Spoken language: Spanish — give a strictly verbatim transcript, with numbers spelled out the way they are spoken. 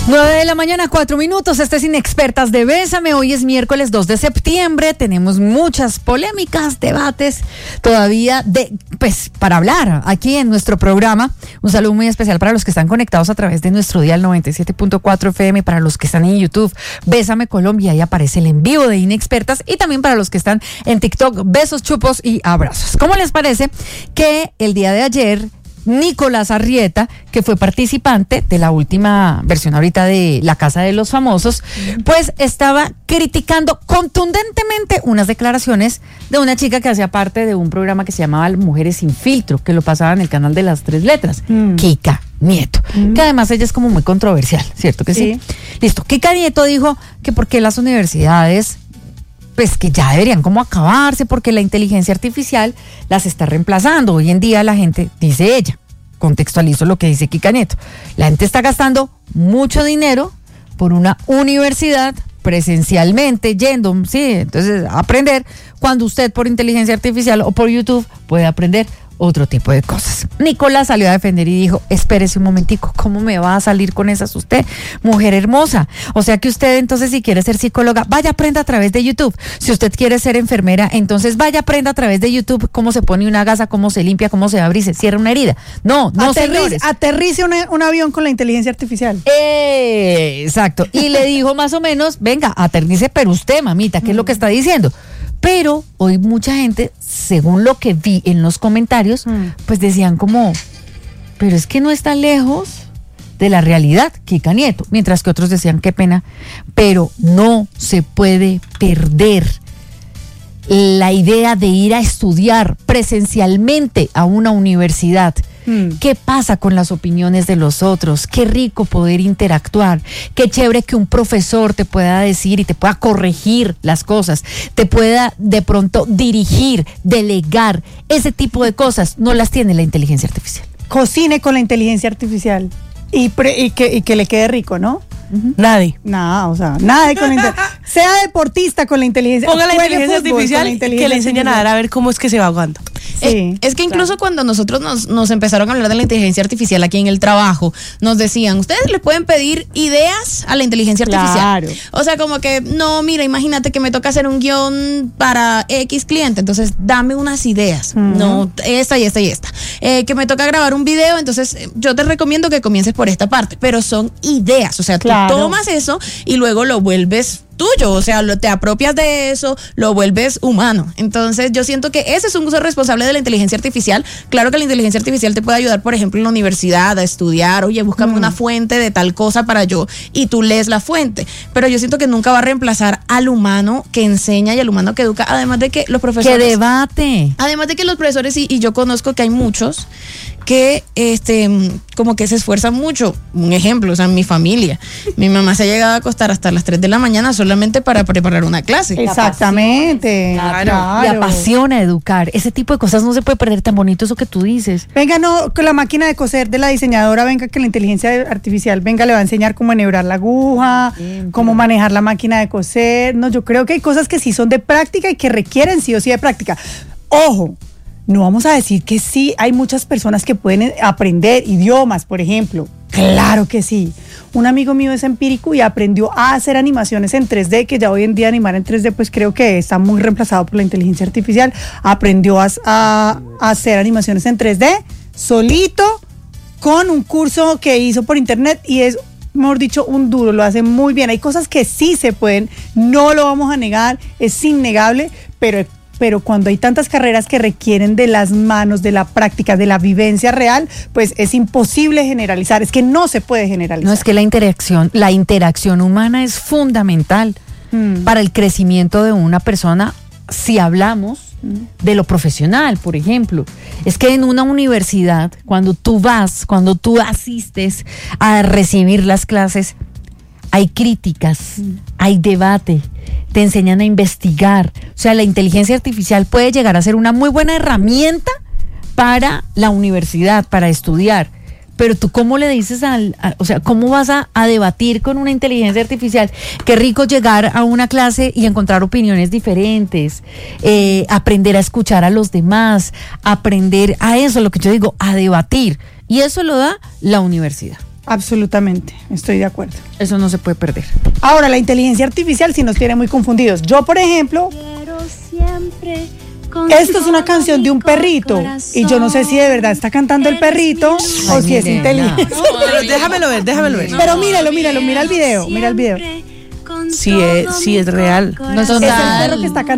nueve de la mañana, cuatro minutos. Este es Inexpertas de Bésame. Hoy es miércoles dos de septiembre. Tenemos muchas polémicas, debates todavía de, pues, para hablar aquí en nuestro programa. Un saludo muy especial para los que están conectados a través de nuestro dial noventa y siete punto cuatro F M, para los que están en YouTube, Bésame Colombia, ahí aparece el en vivo de Inexpertas, y también para los que están en TikTok, besos, chupos y abrazos. ¿Cómo les parece que el día de ayer Nicolás Arrieta, que fue participante de la última versión ahorita de La Casa de los Famosos, pues estaba criticando contundentemente unas declaraciones de una chica que hacía parte de un programa que se llamaba Mujeres Sin Filtro, que lo pasaba en el canal de las tres letras, mm. Kika Nieto, mm. que además ella es como muy controversial, ¿cierto que sí? sí? Listo, Kika Nieto dijo que porque las universidades, pues que ya deberían como acabarse porque la inteligencia artificial las está reemplazando. Hoy en día la gente, dice ella, contextualizo lo que dice Kika Nieto, la gente está gastando mucho dinero por una universidad presencialmente, yendo, sí, entonces aprender, cuando usted por inteligencia artificial o por YouTube puede aprender otro tipo de cosas. Nicolás salió a defender y dijo: espérese un momentico, ¿cómo me va a salir con esas usted, mujer hermosa? O sea que usted, entonces, si quiere ser psicóloga, vaya, aprenda a través de YouTube. Si usted quiere ser enfermera, entonces vaya, aprenda a través de YouTube cómo se pone una gasa, cómo se limpia, cómo se abre y se cierra una herida. No, no, Aterrice, señores. Aterrice un, un avión con la inteligencia artificial. Eh, exacto. Y le dijo más o menos, venga, aterrice, pero usted, mamita, ¿qué es lo que está diciendo? Pero hoy mucha gente, según lo que vi en los comentarios, mm. pues decían como, pero es que no está lejos de la realidad, Kika Nieto. Mientras que otros decían, qué pena, pero no se puede perder la idea de ir a estudiar presencialmente a una universidad. Hmm. ¿Qué pasa con las opiniones de los otros? Qué rico poder interactuar, qué chévere que un profesor te pueda decir y te pueda corregir las cosas, te pueda de pronto dirigir, delegar. Ese tipo de cosas no las tiene la inteligencia artificial. Cocine con la inteligencia artificial y, pre, y, que, y que le quede rico, ¿no? Uh-huh. Nadie. Nada, o sea, nada de con la sea deportista con la inteligencia. Ponga la inteligencia artificial la inteligencia que le enseñan a dar a ver cómo es que se va aguando. Sí, es, es que incluso claro. cuando nosotros nos, nos empezaron a hablar de la inteligencia artificial aquí en el trabajo, nos decían, ustedes le pueden pedir ideas a la inteligencia artificial. Claro. O sea, como que, no, mira, imagínate que me toca hacer un guión para X cliente, entonces dame unas ideas. Uh-huh. No, esta y esta y esta. Eh, que me toca grabar un video, entonces yo te recomiendo que comiences por esta parte, pero son ideas, o sea, claro. tú tomas eso y luego lo vuelves tuyo, o sea, lo, te apropias de eso, lo vuelves humano. Entonces yo siento que ese es un uso responsable de la inteligencia artificial. Claro que la inteligencia artificial te puede ayudar, por ejemplo, en la universidad a estudiar, oye, búscame mm. una fuente de tal cosa para yo, y tú lees la fuente, pero yo siento que nunca va a reemplazar al humano que enseña y al humano que educa, además de que los profesores... ¡Que debate! Además de que los profesores, y, y yo conozco que hay muchos que este como que se esfuerzan mucho. Un ejemplo, o sea, mi familia. Mi mamá se ha llegado a acostar hasta las tres de la mañana solamente para preparar una clase. Exactamente. Claro. Claro. Le apasiona educar. Ese tipo de cosas no se puede perder, tan bonito eso que tú dices. Venga, no, con la máquina de coser de la diseñadora, venga, que la inteligencia artificial, venga, le va a enseñar cómo enhebrar la aguja, Siempre. cómo manejar la máquina de coser. No, yo creo que hay cosas que sí son de práctica y que requieren sí o sí de práctica. Ojo, no vamos a decir que sí, hay muchas personas que pueden aprender idiomas, por ejemplo. Claro que sí. Un amigo mío es empírico y aprendió a hacer animaciones en tres D, que ya hoy en día animar en tres D pues creo que está muy reemplazado por la inteligencia artificial. Aprendió a, a, a hacer animaciones en tres D solito con un curso que hizo por internet y es, mejor dicho, un duro, lo hace muy bien. Hay cosas que sí se pueden, no lo vamos a negar, es innegable, pero... pero cuando hay tantas carreras que requieren de las manos, de la práctica, de la vivencia real, pues es imposible generalizar, es que no se puede generalizar. No, es que la interacción, la interacción humana es fundamental mm. para el crecimiento de una persona, si hablamos mm. de lo profesional, por ejemplo. Es que en una universidad, cuando tú vas, cuando tú asistes a recibir las clases, hay críticas, mm. hay debate, te enseñan a investigar. O sea, la inteligencia artificial puede llegar a ser una muy buena herramienta para la universidad, para estudiar. Pero tú, ¿cómo le dices al, a, o sea, cómo vas a, a debatir con una inteligencia artificial? Qué rico llegar a una clase y encontrar opiniones diferentes, eh, aprender a escuchar a los demás, aprender a eso, lo que yo digo, a debatir. Y eso lo da la universidad. Absolutamente, estoy de acuerdo. Eso no se puede perder. Ahora, la inteligencia artificial sí nos tiene muy confundidos. Yo, por ejemplo, esto es una canción de un perrito y yo no sé si de verdad está cantando el perrito o si es inteligente. Pero déjamelo ver, déjamelo ver. Pero míralo, míralo, mira el video, mira el video. Sí es, sí es real. No son Es el tal. perro que está cantando.